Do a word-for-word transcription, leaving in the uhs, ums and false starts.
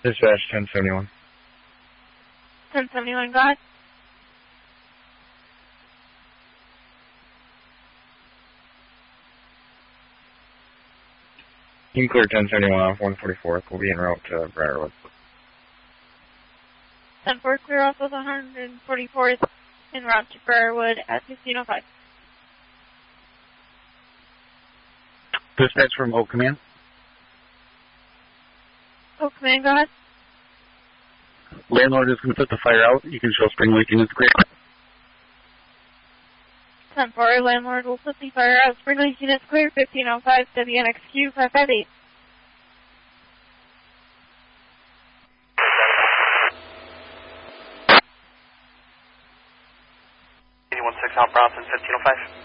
Dispatch ten seventy-one. ten seventy-one, go ahead. You can clear ten seventy-one off one forty-fourth. We'll be en route to Briarwood. ten four, clear off of one forty-fourth en route to Briarwood at fifteen oh five. Dispatch from Oak Command. Oak Command, go ahead. Landlord is going to put the fire out. You can show Spring Lake units clear. ten four, landlord will put the fire out. Spring Lake units clear, fifteen oh five, W N X Q five five eight. eighty-one six out Bronson, fifteen oh five.